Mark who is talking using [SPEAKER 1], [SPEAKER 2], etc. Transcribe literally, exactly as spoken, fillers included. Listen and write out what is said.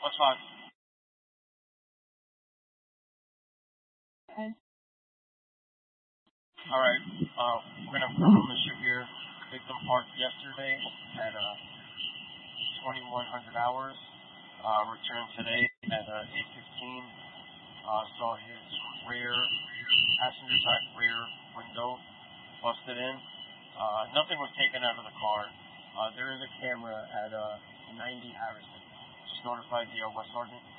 [SPEAKER 1] What's five?
[SPEAKER 2] Okay.
[SPEAKER 1] Alright, uh, we're gonna put on the shoot here. Victim parked yesterday at, uh, twenty-one hundred hours. Uh, returned today at, uh, eight fifteen. Uh, saw his rear, passenger side rear window busted in. Uh, nothing was taken out of the car. Uh, there is a camera at, uh, ninety Harrison. Just notified the uh, West Sergeant.